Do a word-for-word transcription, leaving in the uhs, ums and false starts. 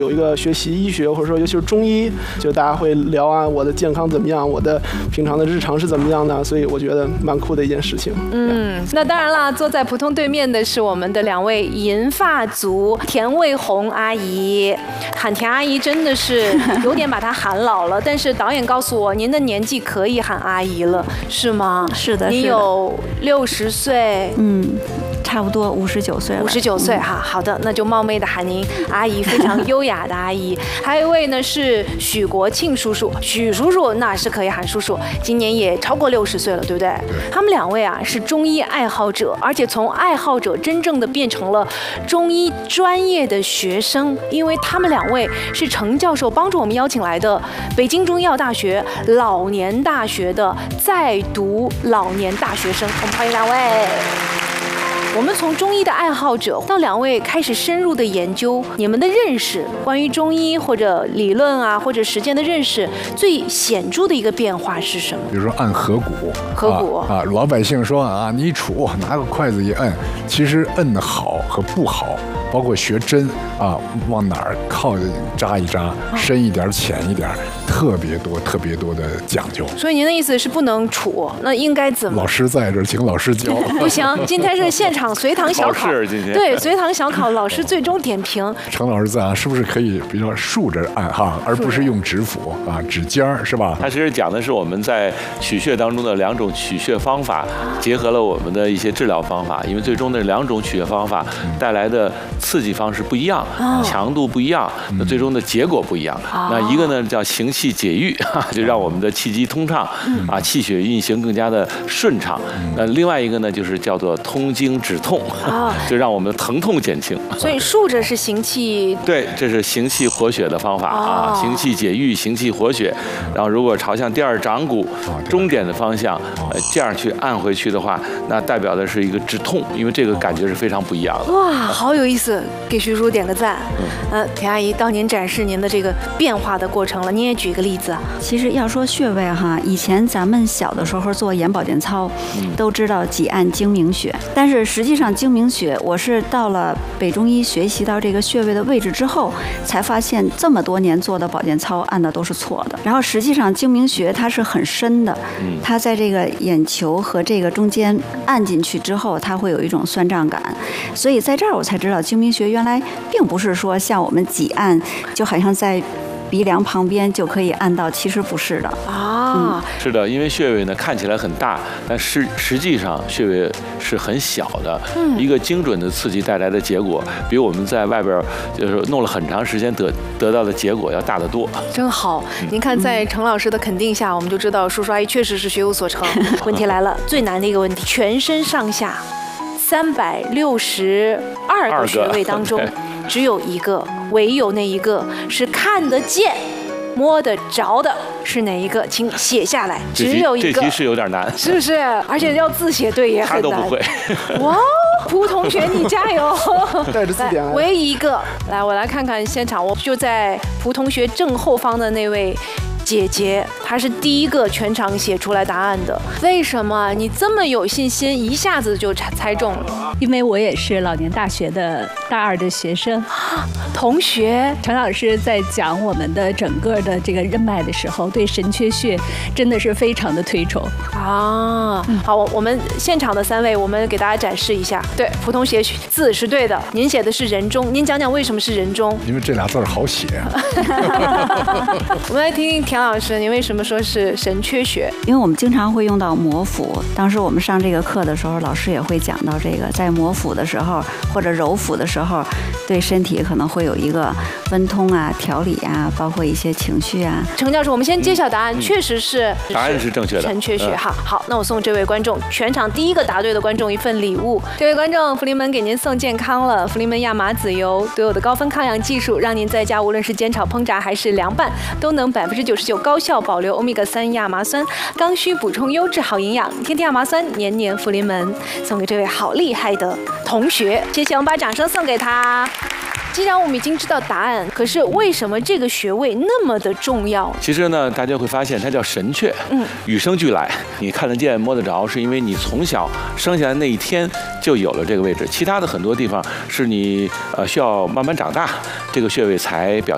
有一个学习医学或者说尤其是中医，就大家会聊啊，我的健康怎么样，我的平常的日常是怎么样的，所以我觉得蛮酷的一件事情。 嗯，那当然啦，坐在普通对面的是我们的两位银发族田卫红阿姨，喊田阿姨真的是有点把她喊老了，但是导演告诉我，您的年纪可以喊阿姨了，是吗？ 是的， 你有六十岁， 嗯。差不多五十九岁了， 五十九岁哈，好的，那就冒昧的喊您阿姨，非常优雅的阿姨。还有一位呢是许国庆叔叔，许叔叔那是可以喊叔叔，今年也超过六十岁了，对不对？他们两位啊是中医爱好者，而且从爱好者真正的变成了中医专业的学生，因为他们两位是程教授帮助我们邀请来的北京中医药大学老年大学的在读老年大学生，我们欢迎两位。我们从中医的爱好者到两位开始深入的研究，你们的认识关于中医或者理论啊或者实践的认识，最显著的一个变化是什么？ 比如说按合谷， 合谷啊, 啊，老百姓说啊，你一杵拿个筷子一摁，其实摁的好和不好，包括学针啊，往哪儿靠扎一扎，深一点浅一点，特别多特别多的讲究。 所以您的意思是不能杵，那应该怎么？ 老师在这儿，请老师教。 不行，今天是现场随堂小考，对，随堂小考，老师最终点评。 程老师在啊，是不是可以比较竖着按哈，而不是用指腹啊、指尖儿，是吧？ 它其实讲的是我们在取穴当中的两种取穴方法，结合了我们的一些治疗方法，因为最终的两种取穴方法带来的刺激方式不一样， 哦、 强度不一样，那最终的结果不一样。 哦、 那一个呢叫行气解郁，就让我们的气机通畅， 嗯、 啊，气血运行更加的顺畅。那另外一个呢就是叫做通经止痛。啊，就让我们的疼痛减轻。 所以竖着是行气， 对，这是行气活血的方法啊，行气解郁，行气活血。然后如果朝向第二掌骨中点的方向，呃，这样去按回去的话，那代表的是一个止痛，因为这个感觉是非常不一样的。 哇，好有意思，给徐叔点个赞。嗯，田阿姨到您展示您的这个变化的过程了，您也举个例子。 其实要说穴位哈，以前咱们小的时候做眼保健操，都知道几按睛明穴，但是实际上睛明穴，我是到了北中医学习到这个穴位的位置之后，才发现这么多年做的保健操按的都是错的。然后实际上睛明穴它是很深的，它在这个眼球和这个中间按进去之后，它会有一种酸胀感，所以在这儿我才知道睛明穴原来并不是说像我们挤按，就好像在鼻梁旁边就可以按到，其实不是的啊、 嗯。是的，因为穴位呢看起来很大，但是实际上穴位是很小的。嗯，一个精准的刺激带来的结果，比我们在外边就是弄了很长时间得得到的结果要大得多。 真好，嗯、您看在程老师的肯定下，我们就知道叔叔阿姨确实是学有所成。问题来了，最难的一个问题，全身上下三百六十二个穴位当中。只有一个，唯有那一个是看得见、摸得着的，是哪一个？请写下来。只有一个。 这题是有点难， 是不是？而且要字写对也很难。 他都不会。 哇，蒲同学，你加油！ 带着字典来。 唯一一个，来，我来看看现场，我就在蒲同学正后方的那位姐姐，她是第一个全场写出来答案的。为什么你这么有信心，一下子就猜中了？ 因为我也是老年大学的大二的学生。 同学， 程老师在讲我们的整个的这个任脉的时候，对神阙穴真的是非常的推崇啊。好，我们现场的三位，我们给大家展示一下。对，蒲同学字是对的，您写的是人中，您讲讲为什么是人中？ 因为这俩字好写。 我们来听听田老师，您为什么说是神阙穴？ 因为我们经常会用到摩腹，当时我们上这个课的时候，老师也会讲到这个，在摩腹的时候或者揉腹的时候，对身体可能会有一个温通啊、调理啊，包括一些情绪啊。 程教授，我们先揭晓答案， 嗯、 确实是答案是正确的， 神阙穴。好，好，那我送这位观众，全场第一个答对的观众一份礼物。这位观众，福临门给您送健康了，福临门亚麻籽油独有的高分抗氧技术，让您在家无论是煎炒烹炸还是凉拌，都能百分之九十九高效保留欧米伽三亚麻酸，刚需补充优质好营养，天天亚麻酸，年年福临门，送给这位好厉害的同学，谢谢，我们把掌声送给他。既然我们已经知道答案，可是为什么这个穴位那么的重要？ 其实呢，大家会发现它叫神阙，嗯，与生俱来，你看得见摸得着，是因为你从小生下来那一天就有了这个位置，其他的很多地方是你呃需要慢慢长大，这个穴位才表